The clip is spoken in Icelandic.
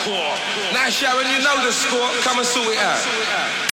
Now Sharon, you know the score. Come and sort it out.